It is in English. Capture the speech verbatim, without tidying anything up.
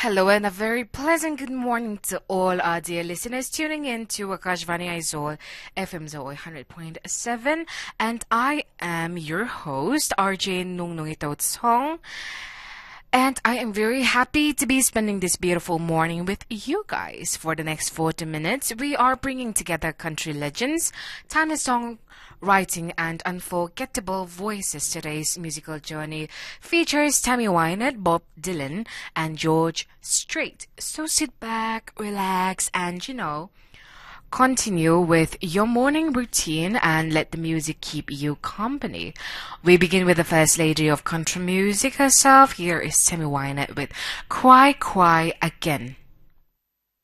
Hello and a very pleasant good morning to all our dear listeners tuning in to Akashvani Aizol F M zero one hundred point seven, and I am your host R J Nung Nung Ito Song, and I am very happy to be spending this beautiful morning with you guys. For the next forty minutes, we are bringing together country legends, timeless song writing and unforgettable voices. Today's musical journey features Tammy Wynette, Bob Dylan, and George Strait. So sit back, relax, and you know, continue with your morning routine and let the music keep you company. We begin with the first lady of country music herself. Here is Tammy Wynette with Cry Cry Again.